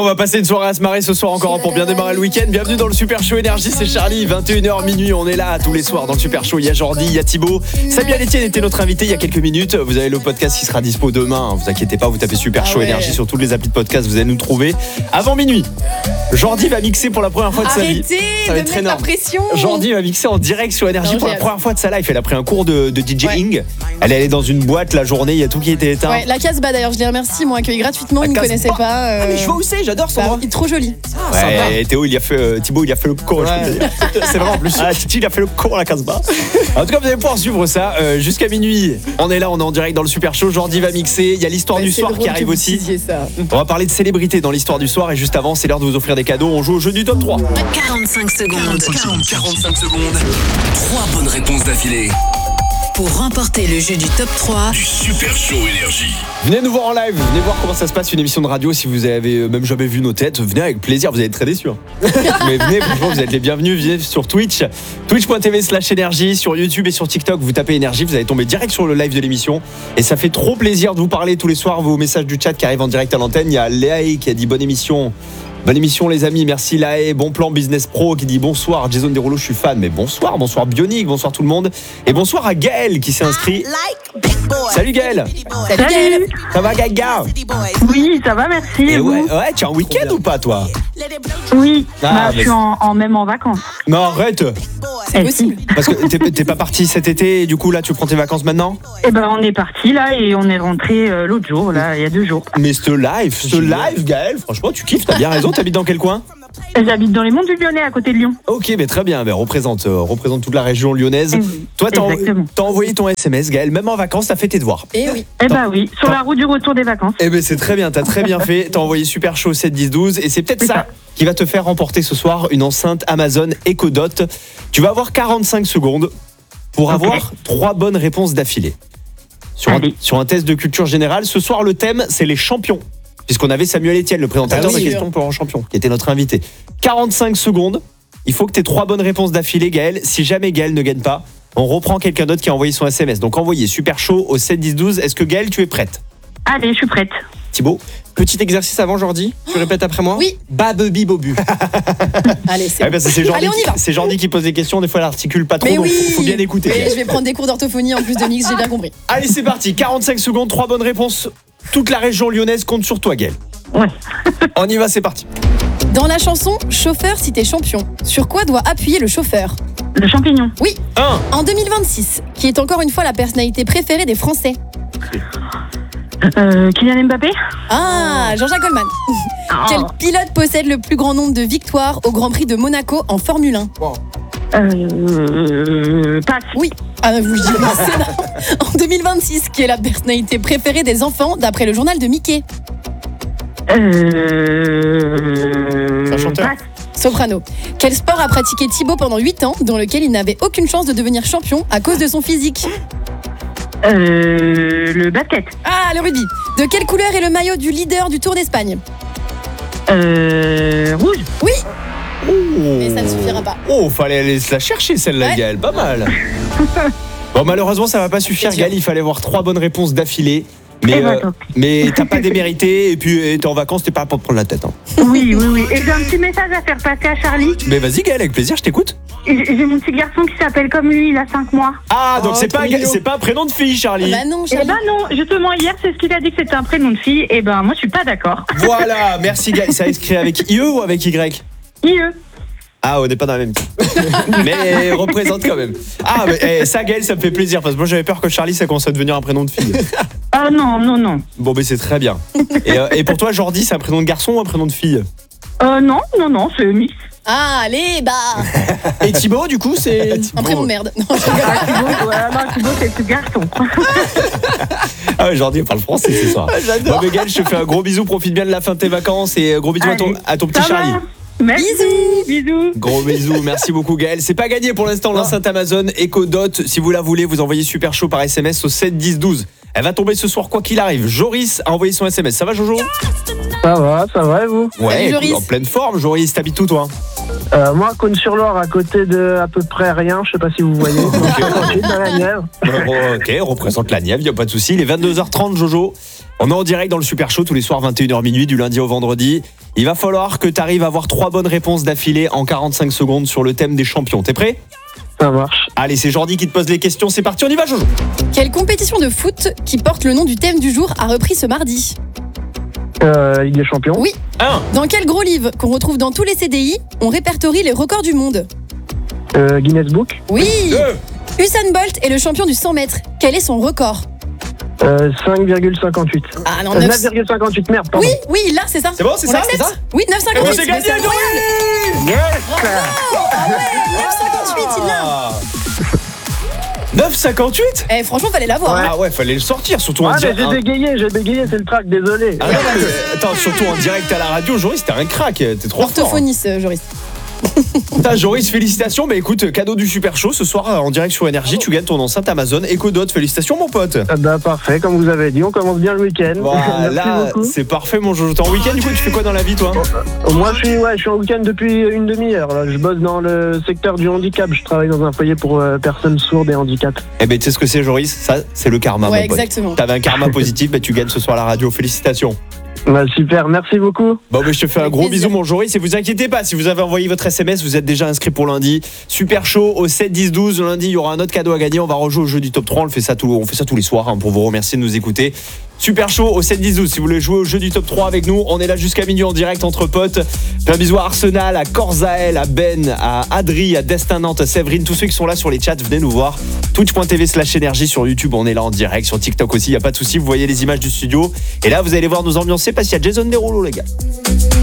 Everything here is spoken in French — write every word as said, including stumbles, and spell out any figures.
va passer une soirée à se marrer ce soir encore pour bien démarrer le week-end. Bienvenue dans le Super Show Énergie, c'est Charlie, vingt et une heures minuit, on est là tous les soirs dans le Super Show. Il y a Jordi, il y a Thibaut. Samuel Etienne était notre invité il y a quelques minutes. Vous avez le podcast qui sera dispo demain, vous inquiétez pas, vous tapez Super Show ah ouais. Énergie sur toutes les applis de podcast, vous allez nous trouver. Avant minuit, Jordi va mixer pour la première fois de Arrêtez sa vie. Ça va être très énorme. Jordi va mixer en direct sur Énergie pour la première fois de sa life. Elle a pris un cours de, de DJing. Ouais. Elle est allée dans une boîte la journée, il y a tout qui était éteint. Ouais, la Casbah d'ailleurs, je les remercie, ils m'ont accueilli gratuitement, ils ne me connaissaient pas. Euh... Ah mais je vois où c'est, j'adore son bah, nom. Il est trop joli. Ah, ouais, et Théo, il a fait, euh, Thibaut, il a fait le cours. Ouais. C'est vrai en plus. Ah, Titi, il a fait le cours à la Casbah. En tout cas, vous allez pouvoir suivre ça euh, jusqu'à minuit. On est là, on est en direct dans le Super Show. Jordi va mixer. Il y a l'histoire ouais, du soir qui arrive aussi. Ça. On va parler de célébrités dans l'histoire du soir. Et juste avant, c'est l'heure de vous offrir des cadeaux. On joue au jeu du top trois. quarante-cinq secondes. quarante-cinq secondes. Trois bonnes réponses d'affilée. Pour remporter le jeu du top trois du Super Show Énergie. Venez nous voir en live, venez voir comment ça se passe une émission de radio. Si vous avez même jamais vu nos têtes, venez avec plaisir, vous allez être très déçus. Mais venez, franchement, vous êtes les bienvenus. Venez sur Twitch, twitch.tv slash énergie, sur YouTube et sur TikTok. Vous tapez énergie, vous allez tomber direct sur le live de l'émission. Et ça fait trop plaisir de vous parler tous les soirs. Vos messages du chat qui arrivent en direct à l'antenne. Il y a Léa qui a dit bonne émission. Bonne émission les amis, merci Laé, bon plan Business Pro qui dit bonsoir Jason Derulo, je suis fan, mais bonsoir, bonsoir Bionic, bonsoir tout le monde et bonsoir à Gaël qui s'est inscrit. Salut Gaël. Salut Gaël. Ça va Gaga? Oui, ça va, merci. Et ouais, ouais, tu es en week-end ou pas toi? Oui, ah, bah, je suis en, en même en vacances. Non arrête. C'est possible. Parce que t'es, t'es pas parti cet été et du coup là tu prends tes vacances maintenant? Eh ben on est parti là et on est rentré euh, l'autre jour, là, il y a deux jours. Mais ce live, ce live Gaël, franchement tu kiffes, t'as bien raison, t'habites dans quel coin? J'habite dans les monts du Lyonnais à côté de Lyon. Ok, mais très bien, mais représente, euh, représente toute la région lyonnaise. Oui, toi t'as, en, t'as envoyé ton S M S Gaël, même en vacances t'as fait tes devoirs. Eh oui. Eh ben oui, sur la route du retour des vacances. Eh ben c'est très bien, t'as très bien fait, t'as envoyé Super Show sept dix douze et c'est peut-être c'est ça, ça qui va te faire remporter ce soir une enceinte Amazon Echo Dot. Tu vas avoir quarante-cinq secondes pour okay. avoir trois bonnes réponses d'affilée. Sur un, sur un test de culture générale, ce soir le thème c'est les champions. Puisqu'on avait Samuel Etienne, le présentateur ah oui, de Questions pour un champion, qui était notre invité. quarante-cinq secondes, il faut que tu aies trois bonnes réponses d'affilée, Gaël. Si jamais Gaël ne gagne pas, on reprend quelqu'un d'autre qui a envoyé son S M S. Donc envoyez Super Show au sept dix douze. Est-ce que Gaël, tu es prête? Allez, je suis prête. Thibaut, petit exercice avant Jordi, tu répètes après moi? Oui. Babebi bobu. Allez, c'est, ouais, bah, c'est, Jordi, Allez, on y va. C'est Jordi qui pose des questions, des fois elle articule pas trop, mais donc oui. faut, faut bien écouter. Mais je vais prendre des cours d'orthophonie en plus de mix, j'ai bien compris. Allez, c'est parti, quarante-cinq secondes, trois bonnes réponses. Toute la région lyonnaise compte sur toi, Gaël. Ouais. On y va, c'est parti. Dans la chanson Chauffeur si t'es champion, sur quoi doit appuyer le chauffeur? Le champignon. Oui. Un. En deux mille vingt-six, qui est encore une fois la personnalité préférée des Français? Euh, Kylian Mbappé. Ah, Jean-Jacques Goldman. Oh. Quel pilote possède le plus grand nombre de victoires au Grand Prix de Monaco en Formule un? Wow. Euh, passe. Oui. Ah, vous je dis en deux mille vingt-six, qui est la personnalité préférée des enfants d'après le journal de Mickey? Euh... Un chanteur. Soprano. Quel sport a pratiqué Thibaut pendant huit ans, dans lequel il n'avait aucune chance de devenir champion à cause de son physique? Euh... Le basket. Ah, le rugby. De quelle couleur est le maillot du leader du Tour d'Espagne? Euh... Rouge. Oui. Oh. Mais ça ne suffira pas. Oh, fallait aller se la chercher celle-là, ouais. Gaël, pas mal. Bon, malheureusement, ça va pas suffire, Gaël. Il fallait avoir trois bonnes réponses d'affilée. Mais, eh ben, euh, mais t'as pas démérité et puis t'es en vacances, t'es pas pour te prendre la tête. Hein. Oui, oui, oui. Et j'ai un petit message à faire passer à Charlie. Mais vas-y, Gaël, avec plaisir, je t'écoute. J'ai mon petit garçon qui s'appelle comme lui, il a cinq mois. Ah, donc oh, c'est, pas, c'est pas un prénom de fille, Charlie. Bah non, Charlie. Eh ben non, justement, hier, c'est ce qu'il a dit que c'était un prénom de fille. Et ben moi, je suis pas d'accord. Voilà, merci, Gaël. Ça a écrit avec I E ou avec Y? I E. Ah, on n'est pas dans la même team. Mais représente quand même. Ah, mais eh, ça, Gaël, ça me fait plaisir parce que moi j'avais peur que Charlie ça commence à devenir un prénom de fille. Ah non, non, non. Bon, mais c'est très bien. Et, euh, et pour toi, Jordi, c'est un prénom de garçon ou un prénom de fille? Euh, non, non, non, c'est mix. Ah, allez, bah. Et Thibaut, du coup, c'est. Un prénom de merde. Non, ah, Thibaut, ouais, non, Thibaut, c'est le petit garçon. Ah ouais, Jordi, on parle français ce soir. Ah, j'adore. Bon, mais Gaël, je te fais un gros bisou, profite bien de la fin de tes vacances et gros bisous à ton, à ton petit ça Charlie. Va. Merci. Bisous. Bisous. Gros bisous, merci beaucoup Gaël. C'est pas gagné pour l'instant l'enceinte Amazon Echo Dot. Si vous la voulez, vous envoyez Super Show par S M S au sept dix douze. Elle va tomber ce soir quoi qu'il arrive. Joris a envoyé son S M S. Ça va Jojo? Ça va, ça va et vous? Ouais, Salut, Joris. En pleine forme. Joris, t'habites où toi? euh, Moi, Cône-sur-Loire, à côté de à peu près rien. Je sais pas si vous voyez. Donc, dans la Nièvre. Ok, on représente la Nièvre, y a pas de souci. Il est vingt-deux heures trente, Jojo. On est en direct dans le Super Show tous les soirs vingt et une heures minuit du lundi au vendredi. Il va falloir que tu arrives à avoir trois bonnes réponses d'affilée en quarante-cinq secondes sur le thème des champions. T'es prêt ? Ça marche. Allez, c'est Jordi qui te pose les questions. C'est parti, on y va, Jojo. Quelle compétition de foot qui porte le nom du thème du jour a repris ce mardi ? Euh, Ligue des Champions. Oui. un. Dans quel gros livre qu'on retrouve dans tous les C D I, on répertorie les records du monde ? Euh, Guinness Book. Oui. deux. Usain Bolt est le champion du cent mètres. Quel est son record ? Euh, cinq virgule cinquante-huit. Ah non, Euh, neuf... neuf virgule cinquante-huit, merde, pardon. Oui, oui, là, c'est ça. C'est bon, c'est On ça, l'accepte ? c'est ça Oui, neuf virgule cinquante-huit. C'est gagné, Mais c'est incroyable. Joris. Ah ouais, neuf virgule cinquante-huit, il l'a. neuf virgule cinquante-huit. Eh, franchement, fallait l'avoir. hein. Ah ouais, fallait le sortir, surtout Ouais, en mais direct. j'ai bégayé, j'ai bégayé, c'est le track, désolé. Ah non, non, mais attends, surtout en direct à la radio, Joris, t'es un crack, t'es trop fort. Orthophoniste, euh, Joris. Putain, Joris, félicitations. Mais écoute, cadeau du Super Show ce soir en direct sur Énergie. Tu gagnes ton enceinte Amazon Echo Dot. Félicitations, mon pote. Ah bah parfait, comme vous avez dit, on commence bien le week-end. Voilà, Merci beaucoup. c'est parfait, mon Jojo. T'es en week-end, du coup, tu fais quoi dans la vie, toi ? Moi, je suis, ouais, je suis en week-end depuis une demi-heure. Là. Je bosse dans le secteur du handicap. Je travaille dans un foyer pour euh, personnes sourdes et handicap. Eh ben, tu sais ce que c'est, Joris ? Ça, c'est le karma, Ouais, mon pote. exactement. T'avais un karma positif, bah, tu gagnes ce soir à la radio. Félicitations. Bah, super, merci beaucoup. Bon, bah, je te fais un Avec gros plaisir. bisou, mon Joris. Et vous inquiétez pas, si vous avez envoyé votre S M S, vous êtes déjà inscrit pour lundi. Super chaud au sept dix douze. Lundi, il y aura un autre cadeau à gagner. On va rejouer au jeu du top trois. On, le fait, ça tout, on fait ça tous les soirs hein, pour vous remercier de nous écouter. Super chaud au sept dix douze. Si vous voulez jouer au jeu du top trois avec nous, on est là jusqu'à minuit en direct entre potes. Un bisou à Arsenal, à Corzael, à Ben, à Adri, à Destin Nantes, à Séverine. Tous ceux qui sont là sur les chats, venez nous voir. Twitch.tv slash énergie sur YouTube. On est là en direct. Sur TikTok aussi, il n'y a pas de souci. Vous voyez les images du studio. Et là, vous allez voir nous ambiancer parce qu'il y a Jason Derulo, les gars.